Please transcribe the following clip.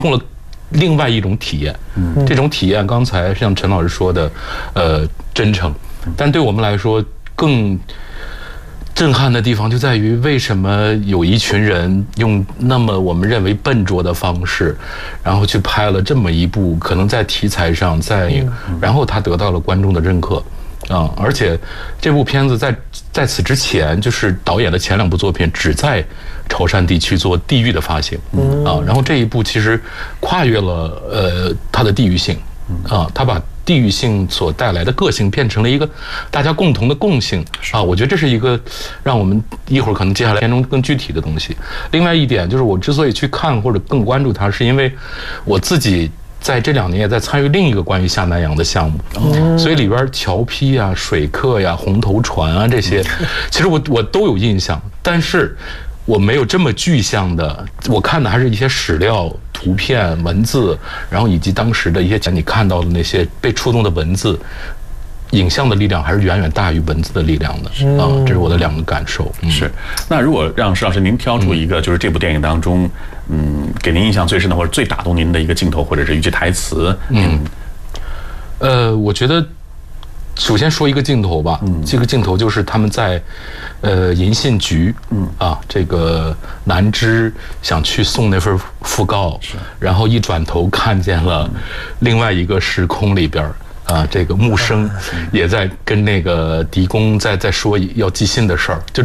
供了另外一种体验。这种体验刚才像陈老师说的，真诚，但对我们来说更震撼的地方就在于，为什么有一群人用那么我们认为笨拙的方式，然后去拍了这么一部可能在题材上，然后他得到了观众的认可。而且这部片子在此之前，就是导演的前2部作品只在潮汕地区做地域的发行，然后这一部其实跨越了它的地域性，它把地域性所带来的个性变成了一个大家共同的共性我觉得这是一个让我们一会儿可能接下来片中更具体的东西。另外一点就是，我之所以去看或者更关注它，是因为我自己在这2年也在参与另一个关于下南洋的项目，所以里边桥批啊、水客呀、红头船啊这些，其实我都有印象，但是我没有这么具象的，我看的还是一些史料、图片、文字，然后以及当时的一些你看到的那些被触动的文字。影像的力量还是远远大于文字的力量的这是我的2个感受。 是，那如果让施老师您挑出一个，就是这部电影当中，给您印象最深的或者最打动您的一个镜头或者是一句台词， 我觉得首先说一个镜头吧，这个镜头就是他们在银信局，这个南芝想去送那份讣告，然后一转头看见了另外一个时空里边。这个木生也在跟那个狄公在说要寄信的事儿，就